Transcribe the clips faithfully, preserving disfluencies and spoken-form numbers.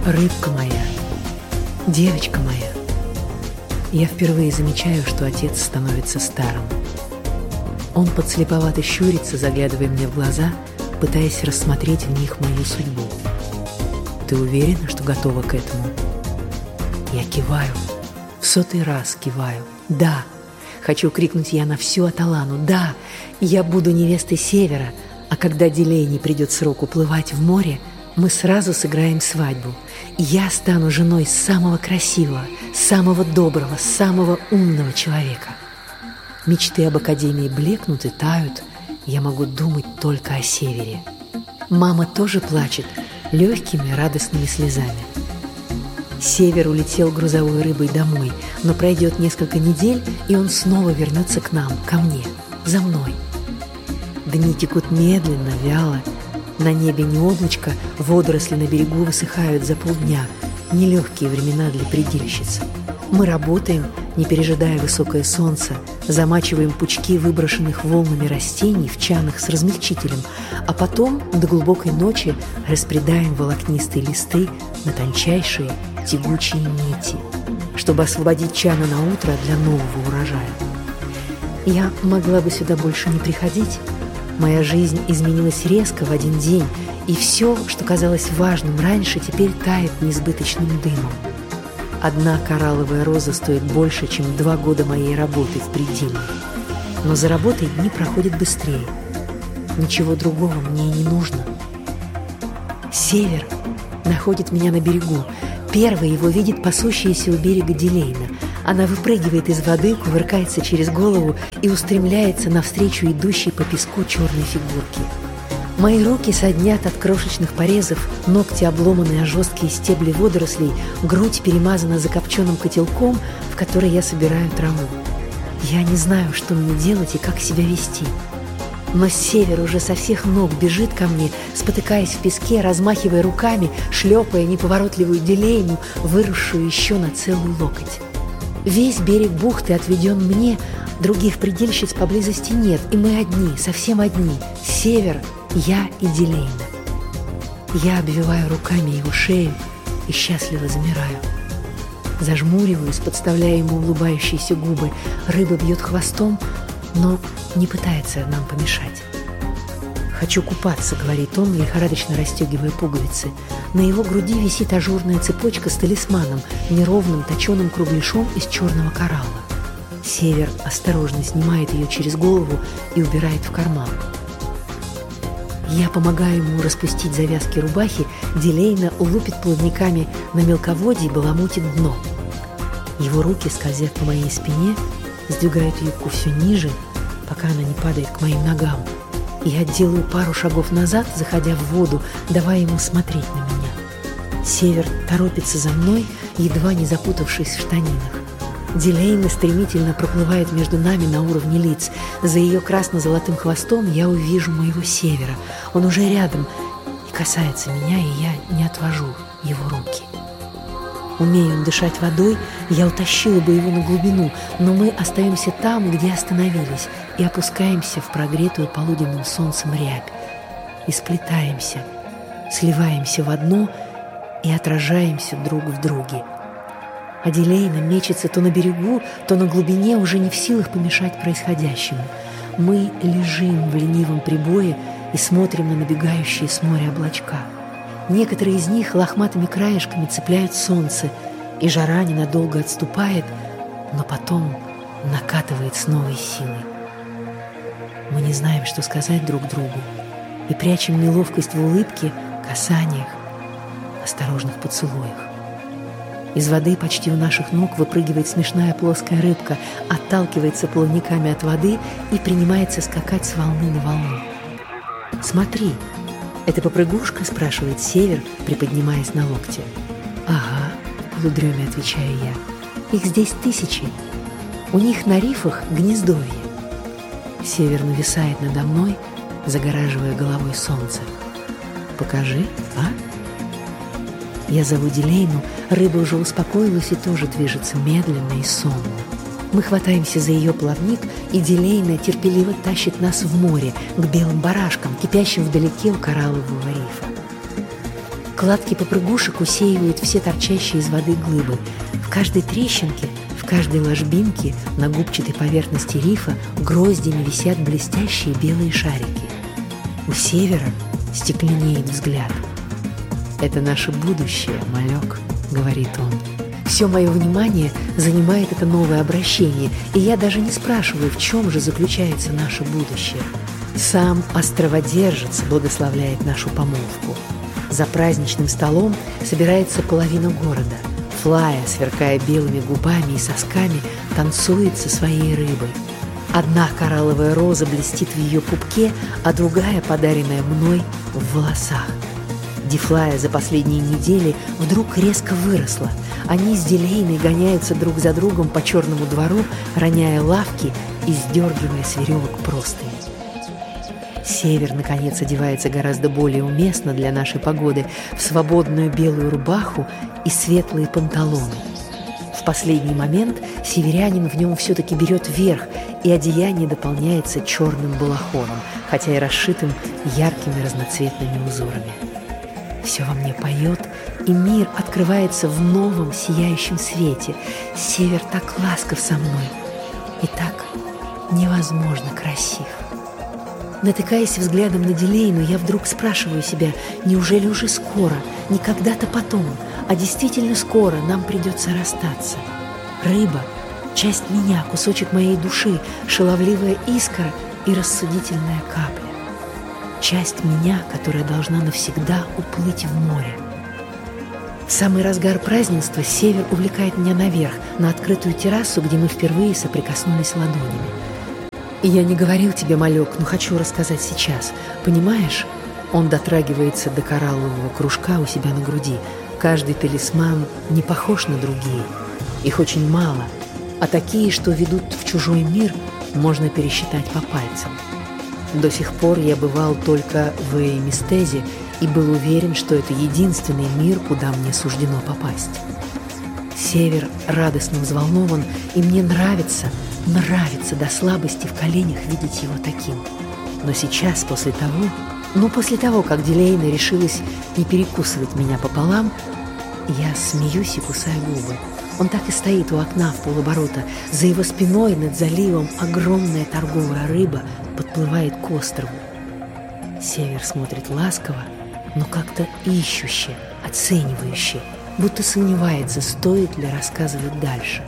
Рыбка моя, девочка моя. Я впервые замечаю, что отец становится старым. Он подслеповато щурится, заглядывая мне в глаза, пытаясь рассмотреть в них мою судьбу. Ты уверена, что готова к этому? Я киваю, в сотый раз киваю. Да, хочу крикнуть я на всю Аталану. Да, я буду невестой Севера, а когда Дилейни придет срок уплывать в море, мы сразу сыграем свадьбу. Я стану женой самого красивого, самого доброго, самого умного человека. Мечты об академии блекнут и тают. Я могу думать только о Севере. Мама тоже плачет легкими радостными слезами. Север улетел грузовой рыбой домой, но пройдет несколько недель, и он снова вернется к нам, ко мне, за мной. Дни текут медленно, вяло. На небе не облачко, водоросли на берегу высыхают за полдня. Нелегкие времена для предельщиц. Мы работаем, не пережидая высокое солнце, замачиваем пучки выброшенных волнами растений в чанах с размягчителем, а потом до глубокой ночи распредаем волокнистые листы на тончайшие тягучие нити, чтобы освободить чаны на утро для нового урожая. Я могла бы сюда больше не приходить. Моя жизнь изменилась резко в один день, и все, что казалось важным раньше, теперь тает несбыточным дымом. Одна коралловая роза стоит больше, чем два года моей работы в пределе. Но за работой дни проходят быстрее. Ничего другого мне и не нужно. Север находит меня на берегу. Первый его видит пасущаяся у берега Дилейна. Она выпрыгивает из воды, кувыркается через голову и устремляется навстречу идущей по песку черной фигурке. Мои руки соднят от крошечных порезов, ногти обломаны о жесткие стебли водорослей, грудь перемазана закопченным котелком, в который я собираю траву. Я не знаю, что мне делать и как себя вести. Но Север уже со всех ног бежит ко мне, спотыкаясь в песке, размахивая руками, шлепая неповоротливую Дилейну, выросшую еще на целый локоть. Весь берег бухты отведен мне, других предельщиц поблизости нет, и мы одни, совсем одни, Север, я и Дилейна. Я обвиваю руками его шею и счастливо замираю. Зажмуриваюсь, подставляя ему улыбающиеся губы. Рыба бьет хвостом, но не пытается нам помешать. «Хочу купаться», — говорит он, лихорадочно расстегивая пуговицы. На его груди висит ажурная цепочка с талисманом, неровным точеным кругляшом из черного коралла. Север осторожно снимает ее через голову и убирает в карман. Я помогаю ему распустить завязки рубахи, Дилейна лупит плавниками на мелководье и баламутит дно. Его руки скользят по моей спине, сдвигают юбку все ниже, пока она не падает к моим ногам. Я делаю пару шагов назад, заходя в воду, давая ему смотреть на меня. Север торопится за мной, едва не запутавшись в штанинах. Дилейна стремительно проплывает между нами на уровне лиц. За ее красно-золотым хвостом я увижу моего Севера. Он уже рядом и касается меня, и я не отвожу его руки. Умея он дышать водой, я утащила бы его на глубину, но мы остаемся там, где остановились, и опускаемся в прогретую полуденным солнцем рябь, и сплетаемся, сливаемся в одно и отражаемся друг в друге. А Дилейна мечется то на берегу, то на глубине, уже не в силах помешать происходящему. Мы лежим в ленивом прибое и смотрим на набегающие с моря облачка. Некоторые из них лохматыми краешками цепляют солнце, и жара ненадолго отступает, но потом накатывает с новой силой. Мы не знаем, что сказать друг другу, и прячем неловкость в улыбке, касаниях, осторожных поцелуях. Из воды почти у наших ног выпрыгивает смешная плоская рыбка, отталкивается плавниками от воды и принимается скакать с волны на волну. «Смотри, это попрыгушка?» — спрашивает Север, приподнимаясь на локте. «Ага», — в полудреме отвечаю я. «Их здесь тысячи. У них на рифах гнездовье». Север нависает надо мной, загораживая головой солнце. «Покажи, а?» Я зову Дилейну, рыба уже успокоилась и тоже движется медленно и сонно. Мы хватаемся за ее плавник, и Дилейна терпеливо тащит нас в море, к белым барашкам, кипящим вдалеке у кораллового рифа. Складки попрыгушек усеивают все торчащие из воды глыбы. В каждой трещинке, в каждой ложбинке на губчатой поверхности рифа гроздями висят блестящие белые шарики. У севера стекленеет взгляд. «Это наше будущее, малек», — говорит он. Все мое внимание занимает это новое обращение, и я даже не спрашиваю, в чем же заключается наше будущее. Сам островодержец благословляет нашу помолвку. За праздничным столом собирается половина города. Флая, сверкая белыми губами и сосками, танцует со своей рыбой. Одна коралловая роза блестит в ее пупке, а другая, подаренная мной, в волосах. Ди-Флая за последние недели вдруг резко выросла. Они с Дилейной гоняются друг за другом по черному двору, роняя лавки и сдергивая с веревок простыни. Север, наконец, одевается гораздо более уместно для нашей погоды в свободную белую рубаху и светлые панталоны. В последний момент северянин в нем все-таки берет верх, и одеяние дополняется черным балахоном, хотя и расшитым яркими разноцветными узорами. Все во мне поет, и мир открывается в новом сияющем свете. Север так ласков со мной и так невозможно красив. Натыкаясь взглядом на Дилейну, я вдруг спрашиваю себя, неужели уже скоро, не когда-то потом, а действительно скоро нам придется расстаться? Рыба — часть меня, кусочек моей души, шаловливая искра и рассудительная капля. Часть меня, которая должна навсегда уплыть в море. В самый разгар празднества Север увлекает меня наверх, на открытую террасу, где мы впервые соприкоснулись ладонями. И я не говорил тебе, малек, но хочу рассказать сейчас. Понимаешь, он дотрагивается до кораллового кружка у себя на груди. Каждый талисман не похож на другие. Их очень мало, а такие, что ведут в чужой мир, можно пересчитать по пальцам. До сих пор я бывал только в Эймистезе и был уверен, что это единственный мир, куда мне суждено попасть. Север радостно взволнован, и мне нравится, нравится до слабости в коленях видеть его таким. Но сейчас, после того, ну после того, как Дилейна решилась не перекусывать меня пополам, я смеюсь и кусаю губы. Он так и стоит у окна в полоборота. За его спиной над заливом огромная торговая рыба подплывает к острову. Север смотрит ласково, но как-то ищуще, оценивающе, будто сомневается, стоит ли рассказывать дальше.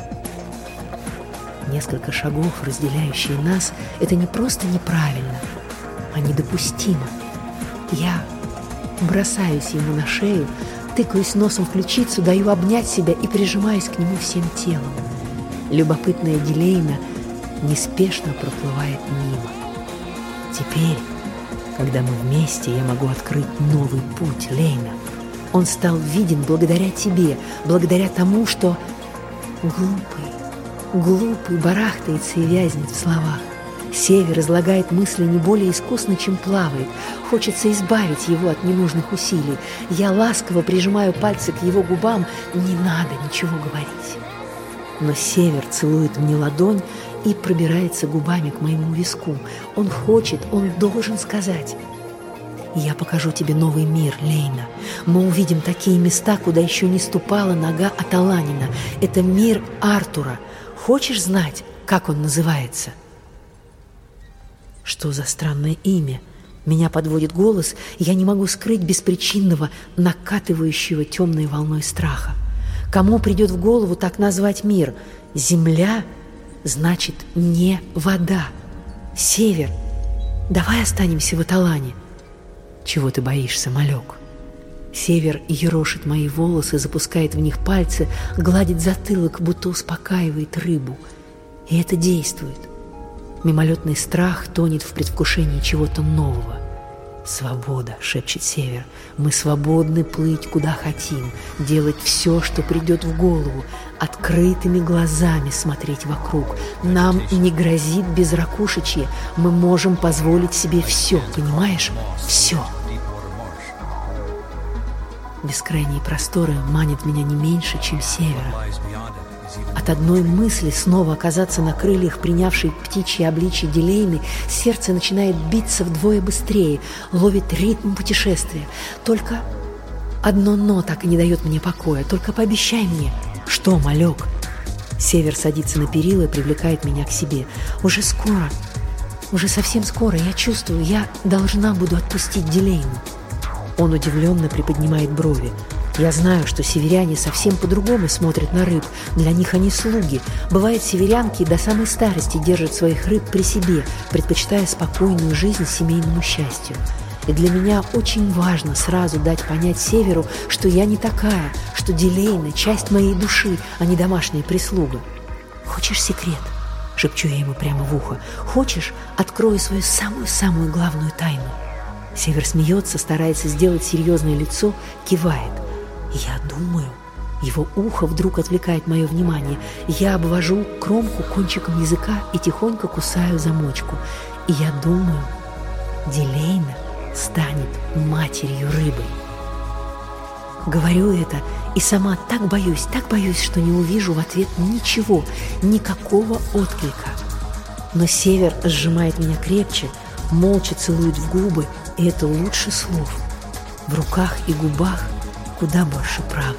Несколько шагов, разделяющие нас, это не просто неправильно, а недопустимо. Я бросаюсь ему на шею, тыкаюсь носом в ключицу, даю обнять себя и прижимаюсь к нему всем телом. Любопытная Дилейна неспешно проплывает мимо. Теперь, когда мы вместе, я могу открыть новый путь, Лейна. Он стал виден благодаря тебе, благодаря тому, что глупый, глупый барахтается и вязнет в словах. Север излагает мысли не более искусно, чем плавает. Хочется избавить его от ненужных усилий. Я ласково прижимаю пальцы к его губам. Не надо ничего говорить. Но Север целует мне ладонь и пробирается губами к моему виску. Он хочет, он должен сказать. Я покажу тебе новый мир, Лейна. Мы увидим такие места, куда еще не ступала нога Аталанина. Это мир Артура. Хочешь знать, как он называется? Что за странное имя? Меня подводит голос, и я не могу скрыть беспричинного, накатывающего темной волной страха. Кому придет в голову так назвать мир? Земля значит не вода. Север. Давай останемся в Аталане. Чего ты боишься, малек? Север ерошит мои волосы, запускает в них пальцы, гладит затылок, будто успокаивает рыбу. И это действует. Мимолетный страх тонет в предвкушении чего-то нового. «Свобода», — шепчет Север, — «мы свободны плыть куда хотим, делать все, что придет в голову, открытыми глазами смотреть вокруг. Нам не грозит безракушечье, мы можем позволить себе все, понимаешь? Все». Бескрайние просторы манят меня не меньше, чем севера. От одной мысли снова оказаться на крыльях, принявшей птичье обличье Дилейны, сердце начинает биться вдвое быстрее, ловит ритм путешествия. Только Одно «но» так и не дает мне покоя. Только пообещай мне. Что, малек? Север садится на перила и привлекает меня к себе. Уже скоро, уже совсем скоро, я чувствую, я должна буду отпустить Дилейну. Он удивленно приподнимает брови. Я знаю, что северяне совсем по-другому смотрят на рыб. Для них они слуги. Бывает, северянки до самой старости держат своих рыб при себе, предпочитая спокойную жизнь семейному счастью. И для меня очень важно сразу дать понять Северу, что я не такая, что Дилейна – часть моей души, а не домашняя прислуга. «Хочешь секрет?» – шепчу я ему прямо в ухо. «Хочешь, открою свою самую-самую главную тайну?» Север смеется, старается сделать серьезное лицо, кивает. Я думаю, его ухо вдруг отвлекает мое внимание. Я обвожу кромку кончиком языка и тихонько кусаю замочку. И я думаю, Дилейна станет матерью рыбы. Говорю это и сама так боюсь, так боюсь, что не увижу в ответ ничего, никакого отклика. Но Север сжимает меня крепче, молча целует в губы, и это лучше слов. В руках и губах куда больше правды.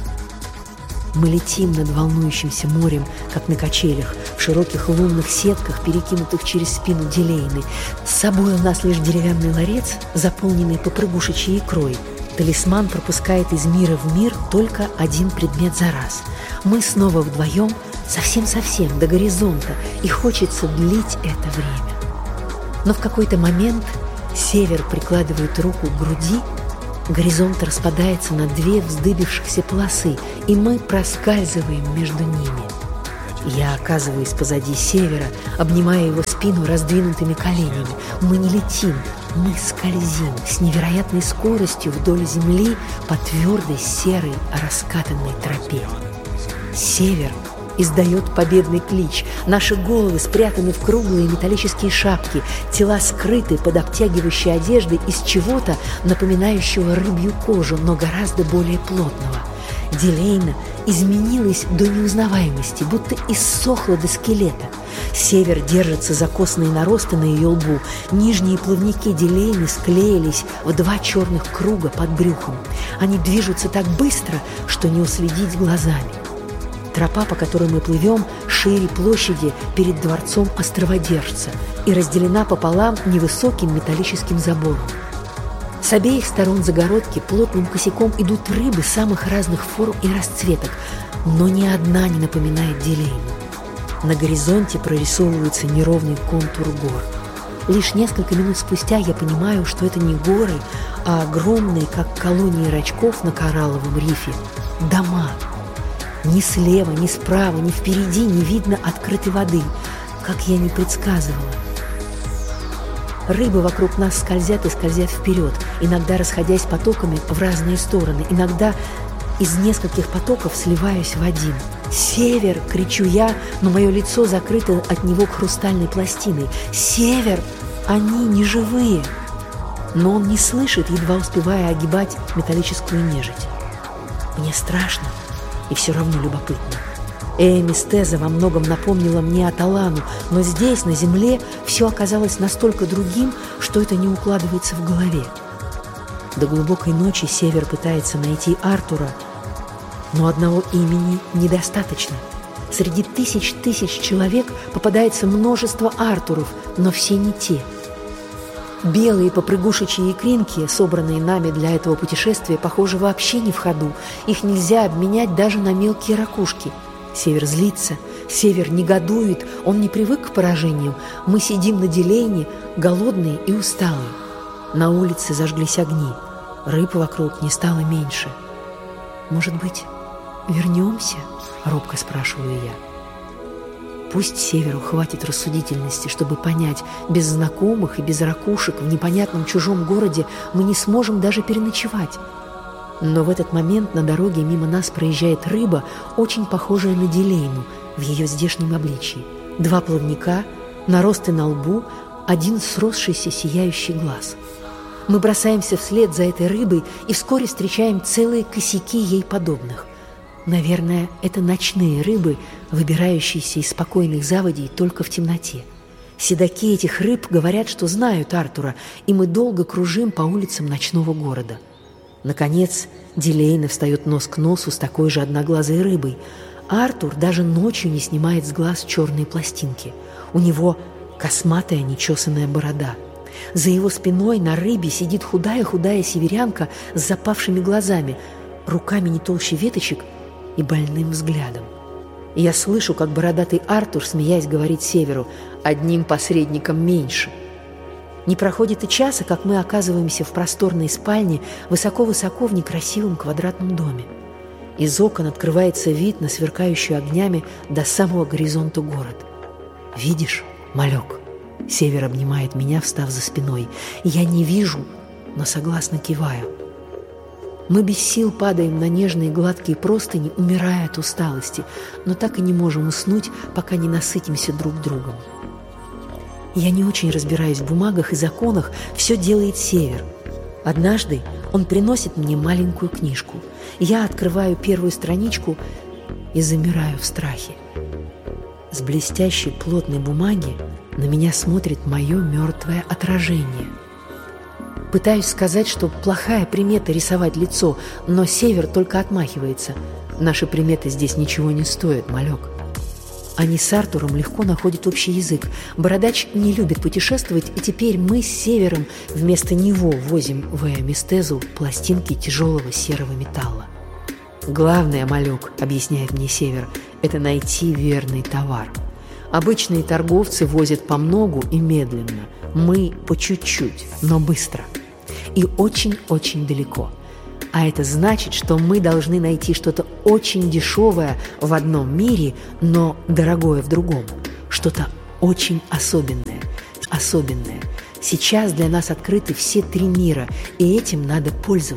Мы летим над волнующимся морем, как на качелях, в широких лунных сетках, перекинутых через спину Дилейны. С собой у нас лишь деревянный ларец, заполненный попрыгушечьей икрой. Талисман пропускает из мира в мир только один предмет за раз. Мы снова вдвоем, совсем-совсем до горизонта, и хочется длить это время. Но в какой-то момент Север прикладывает руку к груди, горизонт распадается на две вздыбившихся полосы, и мы проскальзываем между ними. Я оказываюсь позади Севера, обнимая его спину раздвинутыми коленями. Мы не летим, мы скользим с невероятной скоростью вдоль земли по твердой серой раскатанной тропе. Север издает победный клич. Наши головы спрятаны в круглые металлические шапки, тела скрыты под обтягивающей одеждой из чего-то, напоминающего рыбью кожу, но гораздо более плотного. Дилейна изменилась до неузнаваемости, будто иссохла до скелета. Север держится за костные наросты на ее лбу. Нижние плавники Дилейны склеились в два черных круга под брюхом. Они движутся так быстро, что не уследить глазами. Тропа, по которой мы плывем, шире площади перед дворцом островодержца и разделена пополам невысоким металлическим забором. С обеих сторон загородки плотным косяком идут рыбы самых разных форм и расцветок, но ни одна не напоминает Дилейну. На горизонте прорисовывается неровный контур гор. Лишь несколько минут спустя я понимаю, что это не горы, а огромные, как колонии рачков на коралловом рифе, дома. Ни слева, ни справа, ни впереди не видно открытой воды, как я не предсказывала. Рыбы вокруг нас скользят и скользят вперед, иногда расходясь потоками в разные стороны, иногда из нескольких потоков сливаюсь в один. «Север!» — кричу я, но мое лицо закрыто от него хрустальной пластиной. «Север! Они не живые!» Но он не слышит, едва успевая огибать металлическую нежить. Мне страшно. И все равно любопытно. Ээмистеза во многом напомнила мне Аталану, но здесь, на земле, все оказалось настолько другим, что это не укладывается в голове. До глубокой ночи Север пытается найти Артура, но одного имени недостаточно. Среди тысяч-тысяч человек попадается множество Артуров, но все не те. Белые попрыгушечьи икринки, собранные нами для этого путешествия, похоже, вообще не в ходу. Их нельзя обменять даже на мелкие ракушки. Север злится, Север негодует, он не привык к поражениям. Мы сидим на Дилейне, голодные и усталые. На улице зажглись огни, рыб вокруг не стало меньше. «Может быть, вернемся?» — робко спрашиваю я. Пусть Северу хватит рассудительности, чтобы понять, без знакомых и без ракушек в непонятном чужом городе мы не сможем даже переночевать. Но в этот момент на дороге мимо нас проезжает рыба, очень похожая на Дилейну в ее здешнем обличии. Два плавника, наросты на лбу, один сросшийся сияющий глаз. Мы бросаемся вслед за этой рыбой и вскоре встречаем целые косяки ей подобных. Наверное, это ночные рыбы, выбирающиеся из спокойных заводей только в темноте. Седаки этих рыб говорят, что знают Артура, и мы долго кружим по улицам ночного города. Наконец, Дилейна встает нос к носу с такой же одноглазой рыбой. Артур даже ночью не снимает с глаз черные пластинки. У него косматая нечесанная борода. За его спиной на рыбе сидит худая-худая северянка с запавшими глазами, руками не толще веточек и больным взглядом. И я слышу, как бородатый Артур, смеясь, говорит Северу: «Одним посредником меньше». Не проходит и часа, как мы оказываемся в просторной спальне высоко-высоко в некрасивом квадратном доме. Из окон открывается вид на сверкающую огнями до самого горизонта город. «Видишь, малек?» Север обнимает меня, встав за спиной. Я не вижу, но согласно киваю. Мы без сил падаем на нежные гладкие простыни, умирая от усталости, но так и не можем уснуть, пока не насытимся друг другом. Я не очень разбираюсь в бумагах и законах, все делает Север. Однажды он приносит мне маленькую книжку. Я открываю первую страничку и замираю в страхе. С блестящей плотной бумаги на меня смотрит мое мертвое отражение. Пытаюсь сказать, что плохая примета рисовать лицо, но Север только отмахивается. Наши приметы здесь ничего не стоят, малек. Они с Артуром легко находят общий язык. Бородач не любит путешествовать, и теперь мы с Севером вместо него возим в Эмистезу пластинки тяжелого серого металла. «Главное, малек, — объясняет мне Север, — это найти верный товар. Обычные торговцы возят помногу и медленно. Мы по чуть-чуть, но быстро. И очень-очень далеко. А это значит, что мы должны найти что-то очень дешевое в одном мире, но дорогое в другом. Что-то очень особенное. Особенное. Сейчас для нас открыты все три мира, и этим надо пользоваться.